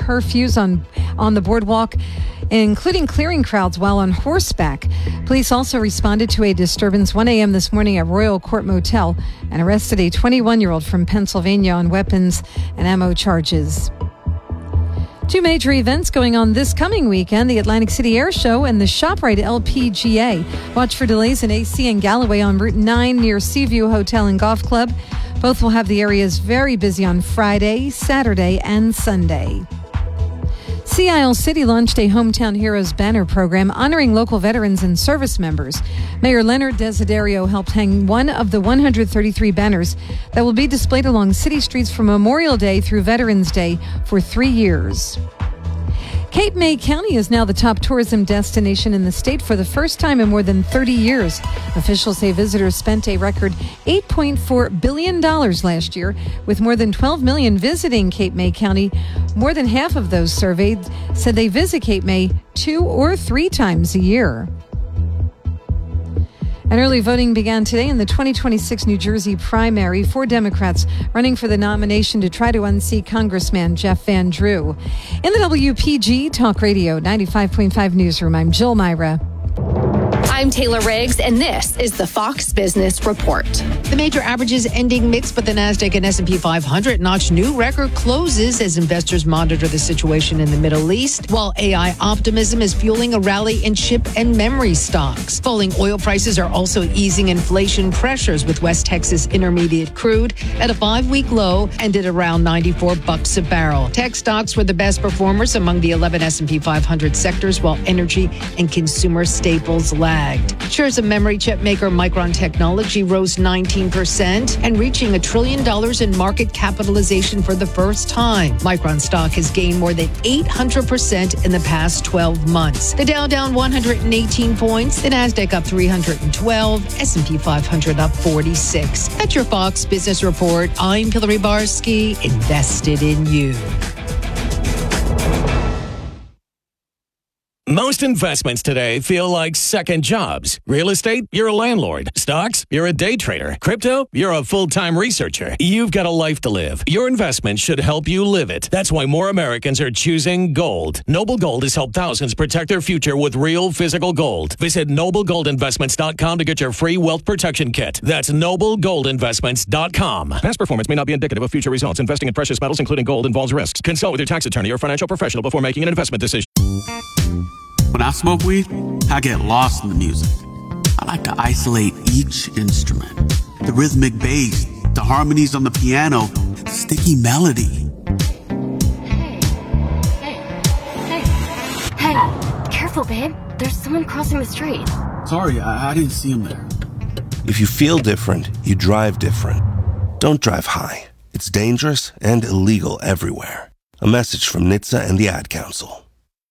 curfews on the boardwalk, including clearing crowds while on horseback. Police also responded to a disturbance 1 a.m. this morning at Royal Court Motel and arrested a 21-year-old from Pennsylvania on weapons and ammo charges. Two major events going on this coming weekend, the Atlantic City Air Show and the ShopRite LPGA. Watch for delays in AC and Galloway on Route 9 near Seaview Hotel and Golf Club. Both will have the areas very busy on Friday, Saturday, and Sunday. Sea Isle City launched a Hometown Heroes banner program honoring local veterans and service members. Mayor Leonard Desiderio helped hang one of the 133 banners that will be displayed along city streets from Memorial Day through Veterans Day for 3 years. Cape May County is now the top tourism destination in the state for the first time in more than 30 years. Officials say visitors spent a record $8.4 billion last year, with more than 12 million visiting Cape May County. More than half of those surveyed said they visit Cape May 2 or 3 times a year. And early voting began today in the 2026 New Jersey primary for Democrats running for the nomination to try to unseat Congressman Jeff Van Drew. In the WPG Talk Radio 95.5 newsroom, I'm Jill Myra. I'm Taylor Riggs, and this is the Fox Business Report. The major averages ending mixed, but the Nasdaq and S&P 500 notch new record closes as investors monitor the situation in the Middle East, while AI optimism is fueling a rally in chip and memory stocks. Falling oil prices are also easing inflation pressures, with West Texas Intermediate crude at a 5-week low and at around $94 a barrel. Tech stocks were the best performers among the 11 S&P 500 sectors, while energy and consumer staples lagged. Shares of memory chip maker Micron Technology rose 19% and reaching $1 trillion in market capitalization for the first time. Micron stock has gained more than 800% in the past 12 months. The Dow down 118 points, the Nasdaq up 312, S&P 500 up 46. That's your Fox Business Report. I'm Hillary Barsky, invested in you. Most investments today feel like second jobs. Real estate, you're a landlord. Stocks, you're a day trader. Crypto, you're a full-time researcher. You've got a life to live. Your investment should help you live it. That's why more Americans are choosing gold. Noble Gold has helped thousands protect their future with real physical gold. Visit noblegoldinvestments.com to get your free wealth protection kit. That's noblegoldinvestments.com. Past performance may not be indicative of future results. Investing in precious metals, including gold, involves risks. Consult with your tax attorney or financial professional before making an investment decision. When I smoke weed, I get lost in the music. I like to isolate each instrument. The rhythmic bass, the harmonies on the piano, the sticky melody. Hey, careful, babe. There's someone crossing the street. Sorry, I didn't see him there. If you feel different, you drive different. Don't drive high. It's dangerous and illegal everywhere. A message from NHTSA and the Ad Council.